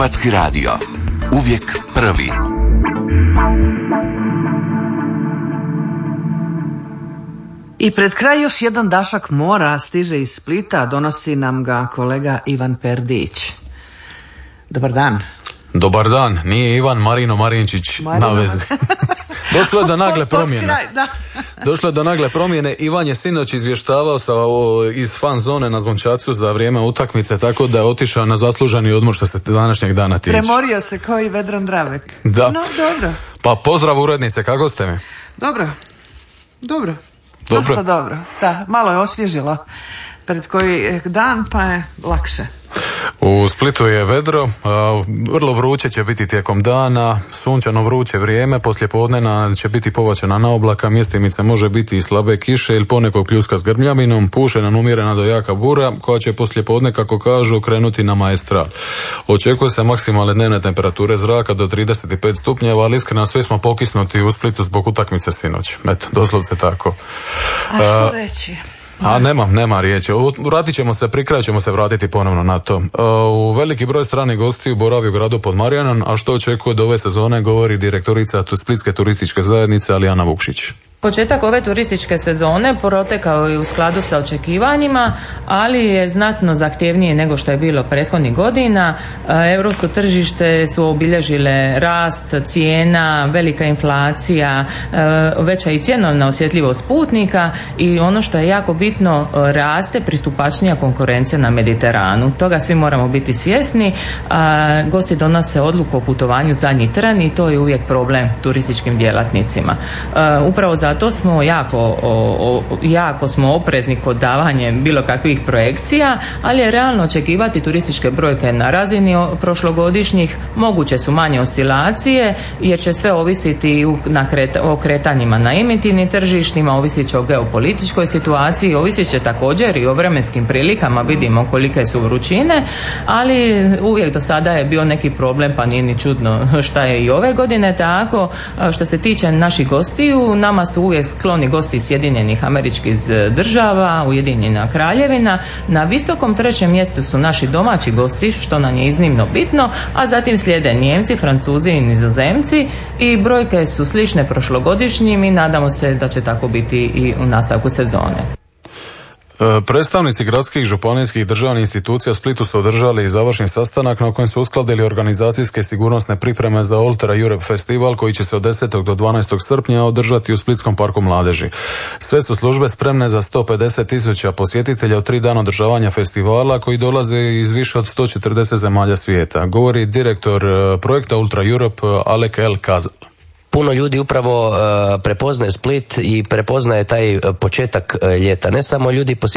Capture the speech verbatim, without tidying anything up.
Hrvatski radio. Uvijek prvi. I pred kraj još jedan dašak mora stiže iz Splita, donosi nam ga kolega Ivan Perdić. Dobar dan. Dobar dan, nije Ivan Marino Marinčić Marino. na vezi. Došlo je do nagle promjene. Kraj, da. Došlo je do nagle promjene. Ivan je sinoć izvještavao sa, o, iz fan zone na Zvončacu za vrijeme utakmice, tako da je otišao na zasluženi odmor što se današnjeg dana tiče. Premorio se kao i Vedran Dravek. Da. No, dobro. Pa pozdrav urednice, kako ste mi? Dobro. Dobro. Dobro. Dosta dobro. Da, malo je osvježilo pred koji dan, pa je lakše. U Splitu je vedro, a, vrlo vruće će biti tijekom dana, sunčano vruće vrijeme, poslijepodne će biti povaćena na oblaka, mjestimice može biti i slabe kiše ili ponekog pljuska s grmljavinom, puše nam umjerena do jaka bura koja će poslijepodne, kako kažu, krenuti na Maestral. Očekuje se maksimalne dnevne temperature zraka do trideset pet stupnjeva, ali iskreno svi smo pokisnuti u Splitu zbog utakmice sinoć. Eto, doslovce tako. A što reći? A nema, nema riječi. Vratit ćemo se, pri kraju ćemo se vratiti ponovno na to. U veliki broj stranih gostiju boravi u gradu Podmarijanom, a što očekuje od ove sezone govori direktorica Splitske turističke zajednice Alijana Vukšić. Početak ove turističke sezone protekao je u skladu sa očekivanjima, ali je znatno zahtjevnije nego što je bilo prethodnih godina. Europsko tržište su obilježile rast cijena, velika inflacija, veća i cjenovna osjetljivost putnika i ono što je jako bitno, raste pristupačnija konkurencija na Mediteranu. Toga svi moramo biti svjesni. Gosti donose odluku o putovanju zadnji tren i to je uvijek problem turističkim djelatnicima. Upravo za Zato smo jako, o, o, jako smo oprezni kod davanja bilo kakvih projekcija, ali je realno očekivati turističke brojke na razini prošlogodišnjih. Moguće su manje oscilacije jer će sve ovisiti na kreta, o kretanjima na emitivnim tržištima, ovisit će o geopolitičkoj situaciji, ovisit će također i o vremenskim prilikama, vidimo kolike su vrućine, ali uvijek do sada je bio neki problem, pa nije ni čudno šta je i ove godine tako. Što se tiče naših gostiju, nama su uvijek skloni gosti Sjedinjenih Američkih Država, Ujedinjena Kraljevina. Na visokom trećem mjestu su naši domaći gosti, što nam je iznimno bitno, a zatim slijede Nijemci, Francuzi i Nizozemci i brojke su slične prošlogodišnjim i nadamo se da će tako biti i u nastavku sezone. Predstavnici gradskih, županijskih i državnih institucija u Splitu su održali završni sastanak na kojem su uskladili organizacijske sigurnosne pripreme za Ultra Europe festival koji će se od desetog do dvanaestog srpnja održati u Splitskom parku mladeži. Sve su službe spremne za sto pedeset tisuća posjetitelja u tri dana održavanja festivala koji dolaze iz više od sto četrdeset zemalja svijeta. Govori direktor projekta Ultra Europe Alek El Kazal. Puno ljudi upravo uh, prepoznaje Split i prepoznaje taj uh, početak uh, ljeta. Ne samo ljudi posjetitelji